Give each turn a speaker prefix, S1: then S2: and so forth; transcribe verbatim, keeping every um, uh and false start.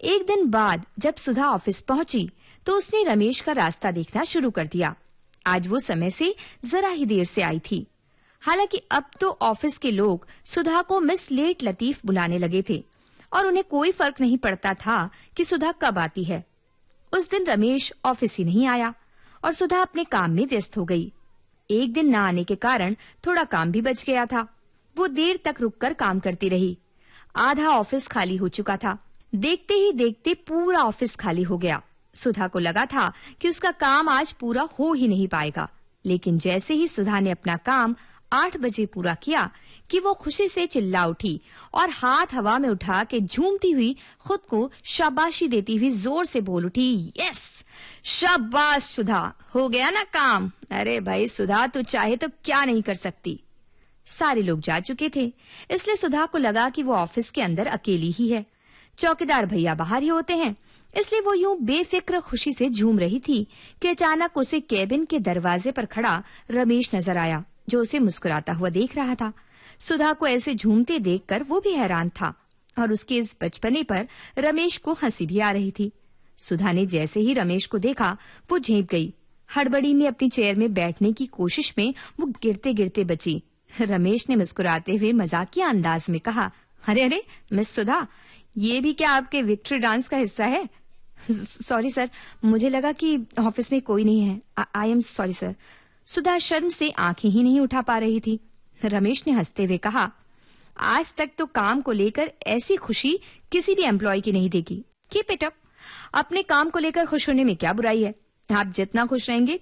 S1: एक दिन बाद जब सुधा ऑफिस पहुंची तो उसने रमेश का रास्ता देखना शुरू कर दिया। आज वो समय से जरा ही देर से आई थी। हालांकि अब तो ऑफिस के लोग सुधा को मिस लेट लतीफ बुलाने लगे थे और उन्हें कोई फर्क नहीं पड़ता था कि सुधा कब आती है। उस दिन रमेश ऑफिस ही नहीं आया और सुधा अपने काम में व्यस्त हो गई। एक दिन न आने के कारण थोड़ा काम भी बच गया था। वो देर तक रुककर काम करती रही। आधा ऑफिस खाली हो चुका था। देखते ही देखते पूरा ऑफिस खाली हो गया। सुधा को लगा था कि उसका काम आज पूरा हो ही नहीं पाएगा, लेकिन जैसे ही सुधा ने अपना काम आठ बजे पूरा किया कि वो खुशी से चिल्ला उठी और हाथ हवा में उठा के झूमती हुई खुद को शाबाशी देती हुई जोर से बोल उठी, यस, शाबाश सुधा, हो गया ना काम। अरे भाई सुधा, तू चाहे तो क्या नहीं कर सकती। सारे लोग जा चुके थे, इसलिए सुधा को लगा कि वो ऑफिस के अंदर अकेली ही है। चौकीदार भैया बाहर ही होते हैं, इसलिए वो यूं बेफिक्र खुशी से झूम रही थी कि अचानक उसे केबिन के दरवाजे पर खड़ा रमेश नजर आया, जो उसे मुस्कुराता हुआ देख रहा था। सुधा को ऐसे झूमते देखकर वो भी हैरान था और उसके इस बचपने पर रमेश को हंसी भी आ रही थी। सुधा ने जैसे ही रमेश को देखा वो झेप गई। हड़बड़ी में अपनी चेयर में बैठने की कोशिश में वो गिरते गिरते बची। रमेश ने मुस्कुराते हुए मजाकिया अंदाज में कहा, अरे अरे मिस सुधा, ये भी क्या आपके विक्ट्री डांस का हिस्सा है? सॉरी सर, मुझे लगा कि ऑफिस में कोई नहीं है। I am sorry sir. सुधा शर्म से आंखें ही नहीं उठा पा रही थी। रमेश ने हंसते हुए कहा, आज तक तो काम को लेकर ऐसी खुशी किसी भी एम्प्लॉय की नहीं देखी। Keep it up. अपने काम को लेकर खुश होने में क्या बुराई है? आप जितना खुश रहेंगे